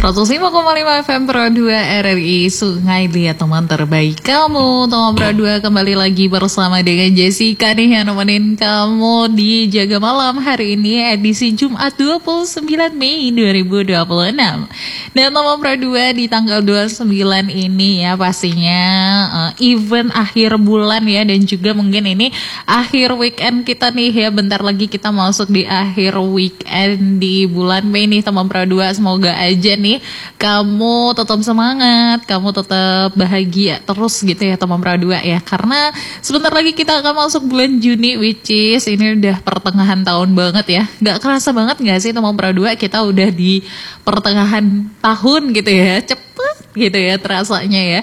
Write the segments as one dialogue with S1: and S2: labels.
S1: 105,5 FM Pro 2 RRI Sungai Liat, teman terbaik kamu. Teman Pro 2 kembali lagi bersama dengan Jessica nih yang nemenin kamu di Jaga Malam hari ini edisi Jumat 29 Mei 2026. Dan teman Pro 2 di tanggal 29 ini ya pastinya event akhir bulan ya, dan juga mungkin ini akhir weekend kita nih ya. Bentar lagi kita masuk di akhir weekend di bulan Mei nih teman Pro 2. Semoga aja nih kamu tetap semangat, kamu tetap bahagia terus gitu ya teman Pro 2 ya. Karena sebentar lagi kita akan masuk bulan Juni, which is ini udah pertengahan tahun banget ya. Gak kerasa banget gak sih teman Pro 2 kita udah di pertengahan tahun gitu ya. Cepet gitu ya terasanya ya.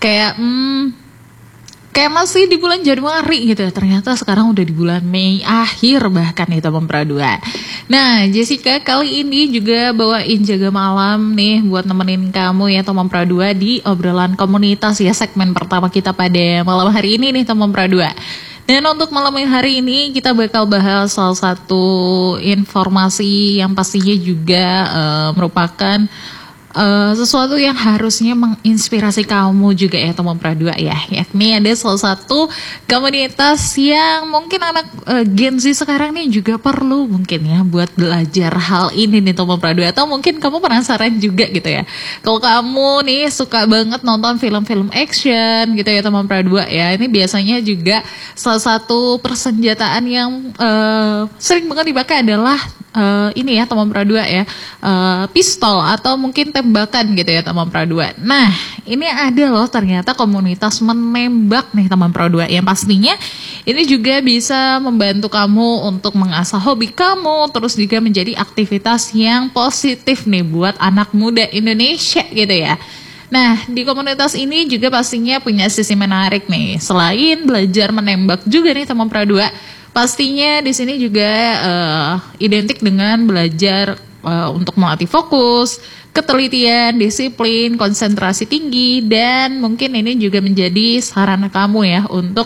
S1: Kayak masih di bulan Januari gitu ya. Ternyata sekarang udah di bulan Mei akhir bahkan ya teman Pro 2. Nah Jessica kali ini juga bawain Jaga Malam nih buat nemenin kamu ya teman Pro 2 di obrolan komunitas ya, segmen pertama kita pada malam hari ini nih teman Pro 2. Dan untuk malam hari ini kita bakal bahas salah satu informasi yang pastinya juga merupakan sesuatu yang harusnya menginspirasi kamu juga ya teman Pro 2 ya. Yakni ada salah satu komunitas yang mungkin anak Gen Z sekarang nih juga perlu mungkin ya buat belajar hal ini nih teman Pro 2. Atau mungkin kamu penasaran juga gitu ya. Kalau kamu nih suka banget nonton film-film action gitu ya teman Pro 2 ya. Ini biasanya juga salah satu persenjataan yang sering banget dipakai adalah ini ya teman Pro 2 ya, pistol atau mungkin tembakan gitu ya teman Pro 2. Nah ini ada loh ternyata komunitas menembak nih teman Pro 2 yang pastinya ini juga bisa membantu kamu untuk mengasah hobi kamu, terus juga menjadi aktivitas yang positif nih buat anak muda Indonesia gitu ya. Nah di komunitas ini juga pastinya punya sisi menarik nih, selain belajar menembak juga nih teman Pro 2. Pastinya di sini juga identik dengan belajar untuk melatih fokus, ketelitian, disiplin, konsentrasi tinggi, dan mungkin ini juga menjadi sarana kamu ya untuk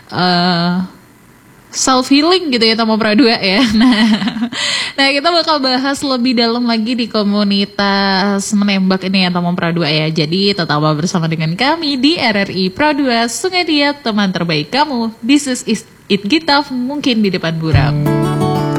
S1: self healing gitu ya teman Pro 2 ya. Nah kita bakal bahas lebih dalam lagi di komunitas menembak ini ya teman Pro 2 ya. Jadi tetap bersama dengan kami di RRI Pro 2 Sungai Liat, teman terbaik kamu. This is It Gitaf, mungkin di depan buram.